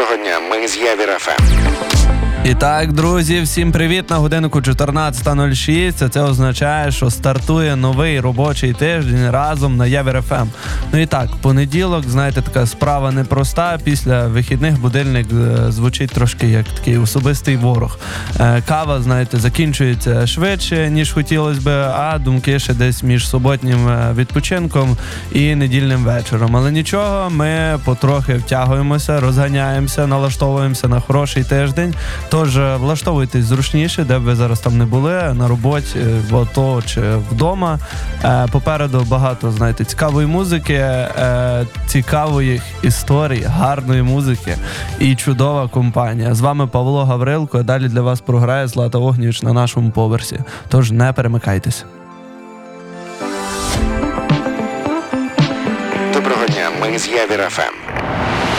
Доброго дня, ми з Явір ФМ. І так, друзі, всім привіт! На годиннику 14:06. Це означає, що стартує новий робочий тиждень разом на Явір ФМ. Ну і так, понеділок, знаєте, така справа непроста. Після вихідних будильник звучить трошки як такий особистий ворог. Кава, знаєте, закінчується швидше, ніж хотілося би, а думки ще десь між суботнім відпочинком і недільним вечором. Але нічого, ми потрохи втягуємося, розганяємося, налаштовуємося на хороший тиждень. Тож влаштовуйтесь зручніше, де б ви зараз там не були, на роботі, в АТО чи вдома. Попереду багато, знаєте, цікавої музики, цікавої історії, гарної музики і чудова компанія. З вами Павло Гаврилко, а далі для вас програє Злата Огнєвіч на нашому поверсі. Тож не перемикайтесь. Доброго дня, ми з Явір ФМ.